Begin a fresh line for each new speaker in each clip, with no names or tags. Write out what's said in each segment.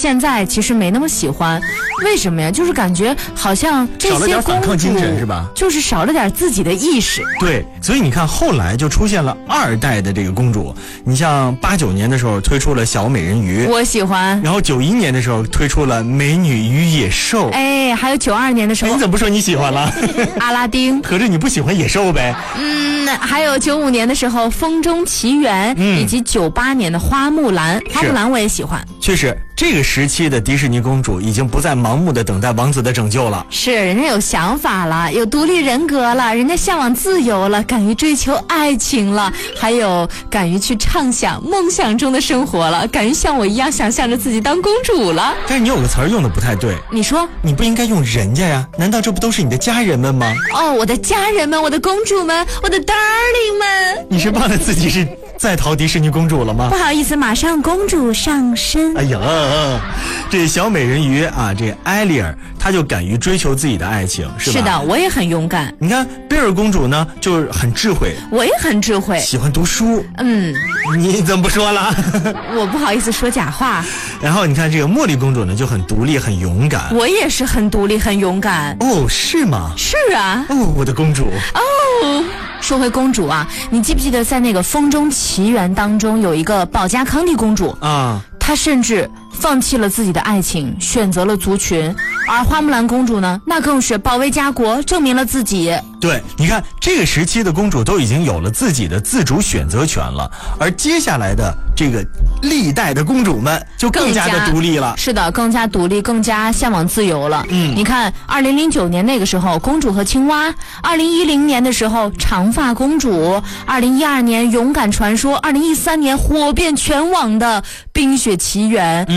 现在其实没那么喜欢。为什么呀？就是感觉好像这
少了点
些公主
反抗精神是吧？
就是少了点自己的意识。
对，所以你看后来就出现了2代的这个公主。你像89年的时候推出了小美人鱼，
我喜欢。
然后91年的时候推出了美女与野兽。
哎，还有92年的时候，
你怎么不说你喜欢了？
阿拉丁。
合着你不喜欢野兽呗？
还有95年的时候风中奇缘，以及98年的花木兰。花木兰我也喜欢。
确实，这个时期的迪士尼公主已经不再盲目的等待王子的拯救了。
是，人家有想法了，有独立人格了，人家向往自由了，敢于追求爱情了，还有敢于去畅想梦想中的生活了，敢于像我一样想象着自己当公主了。
但是你有个词儿用的不太对，
你说
你不应该用人家呀？难道这不都是你的家人们吗？
哦，我的家人们，我的公主们，我的 darling 们。
你是忘了自己是在逃迪士尼公主了吗？
不好意思，马上公主上身。
哎呀，这小美人鱼啊，这艾丽尔她就敢于追求自己的爱情，是吧？
是的，我也很勇敢。
你看贝尔公主呢，就是很智慧，
我也很智慧，
喜欢读书。你怎么不说了？
我不好意思说假话。
然后你看这个茉莉公主呢，就很独立，很勇敢。
我也是很独立，很勇敢。
哦，是吗？
是啊。
哦，我的公主。
哦。说回公主啊，你记不记得在那个《风中奇缘》当中有一个保加康帝公主
啊？
她甚至放弃了自己的爱情，选择了族群。而花木兰公主呢，那更是保卫家国，证明了自己。
对，你看这个时期的公主都已经有了自己的自主选择权了，而接下来的这个历代的公主们就更加的独立了。
是的，更加独立，更加向往自由了。你看2009年那个时候公主和青蛙，2010年的时候长发公主，2012年勇敢传说，2013年火遍全网的冰雪奇缘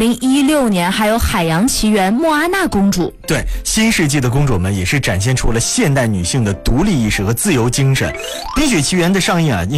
，2016年还有海洋奇缘莫阿娜公主。
对，新世纪的公主们也是展现出了现代女性的独立意识和自由精神。冰雪奇缘的上映啊